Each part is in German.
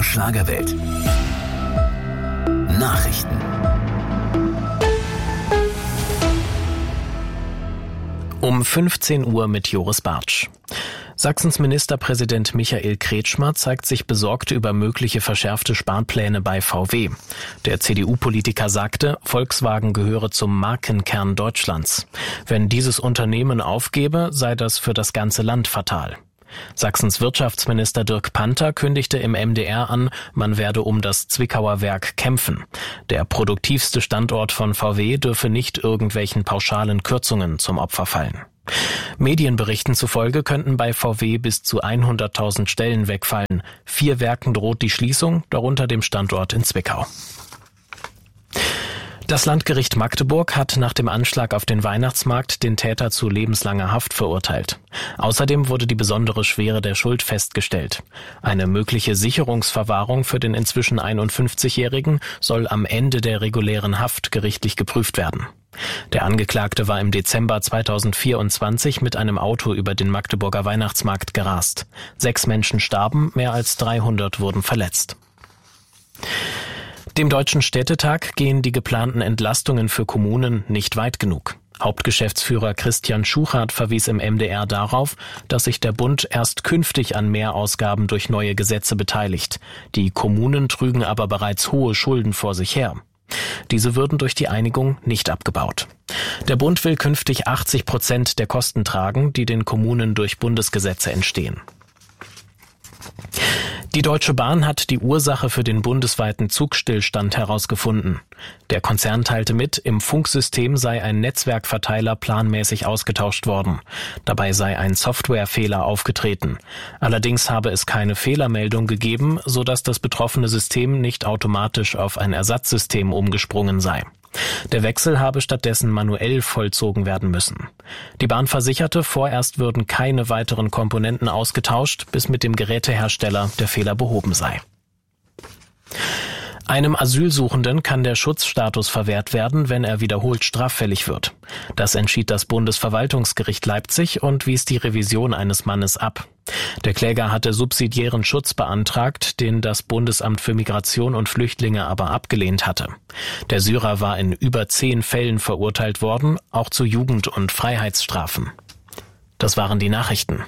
MDR Schlagerwelt. Nachrichten. Um 15 Uhr mit Joris Bartsch. Sachsens Ministerpräsident Michael Kretschmer zeigt sich besorgt über mögliche verschärfte Sparpläne bei VW. Der CDU-Politiker sagte, Volkswagen gehöre zum Markenkern Deutschlands. Wenn dieses Unternehmen aufgebe, sei das für das ganze Land fatal. Sachsens Wirtschaftsminister Dirk Panther kündigte im MDR an, man werde um das Zwickauer Werk kämpfen. Der produktivste Standort von VW dürfe nicht irgendwelchen pauschalen Kürzungen zum Opfer fallen. Medienberichten zufolge könnten bei VW bis zu 100.000 Stellen wegfallen. 4 Werken droht die Schließung, darunter dem Standort in Zwickau. Das Landgericht Magdeburg hat nach dem Anschlag auf den Weihnachtsmarkt den Täter zu lebenslanger Haft verurteilt. Außerdem wurde die besondere Schwere der Schuld festgestellt. Eine mögliche Sicherungsverwahrung für den inzwischen 51-Jährigen soll am Ende der regulären Haft gerichtlich geprüft werden. Der Angeklagte war im Dezember 2024 mit einem Auto über den Magdeburger Weihnachtsmarkt gerast. 6 Menschen starben, mehr als 300 wurden verletzt. Dem Deutschen Städtetag gehen die geplanten Entlastungen für Kommunen nicht weit genug. Hauptgeschäftsführer Christian Schuchart verwies im MDR darauf, dass sich der Bund erst künftig an Mehrausgaben durch neue Gesetze beteiligt. Die Kommunen trügen aber bereits hohe Schulden vor sich her. Diese würden durch die Einigung nicht abgebaut. Der Bund will künftig 80% der Kosten tragen, die den Kommunen durch Bundesgesetze entstehen. Die Deutsche Bahn hat die Ursache für den bundesweiten Zugstillstand herausgefunden. Der Konzern teilte mit, im Funksystem sei ein Netzwerkverteiler planmäßig ausgetauscht worden. Dabei sei ein Softwarefehler aufgetreten. Allerdings habe es keine Fehlermeldung gegeben, sodass das betroffene System nicht automatisch auf ein Ersatzsystem umgesprungen sei. Der Wechsel habe stattdessen manuell vollzogen werden müssen. Die Bahn versicherte, vorerst würden keine weiteren Komponenten ausgetauscht, bis mit dem Gerätehersteller der Fehler behoben sei. Einem Asylsuchenden kann der Schutzstatus verwehrt werden, wenn er wiederholt straffällig wird. Das entschied das Bundesverwaltungsgericht Leipzig und wies die Revision eines Mannes ab. Der Kläger hatte subsidiären Schutz beantragt, den das Bundesamt für Migration und Flüchtlinge aber abgelehnt hatte. Der Syrer war in über 10 Fällen verurteilt worden, auch zu Jugend- und Freiheitsstrafen. Das waren die Nachrichten.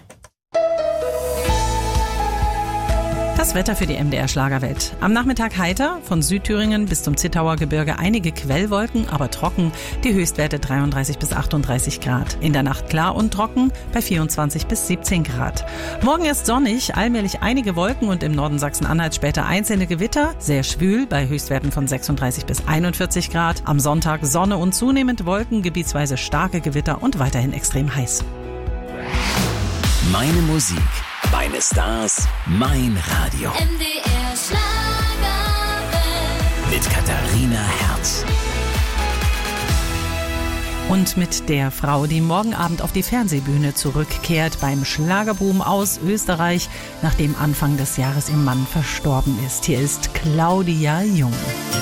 Das Wetter für die MDR Schlagerwelt. Am Nachmittag heiter, von Südthüringen bis zum Zittauer Gebirge einige Quellwolken, aber trocken, die Höchstwerte 33 bis 38 Grad. In der Nacht klar und trocken bei 24 bis 17 Grad. Morgen erst sonnig, allmählich einige Wolken und im Norden Sachsen-Anhalt später einzelne Gewitter, sehr schwül bei Höchstwerten von 36 bis 41 Grad. Am Sonntag Sonne und zunehmend Wolken, gebietsweise starke Gewitter und weiterhin extrem heiß. Meine Musik, meine Stars, mein Radio. MDR Schlagerwelt. Mit Katharina Herz. Und mit der Frau, die morgen Abend auf die Fernsehbühne zurückkehrt beim Schlagerboom aus Österreich, nachdem Anfang des Jahres ihr Mann verstorben ist. Hier ist Claudia Jung.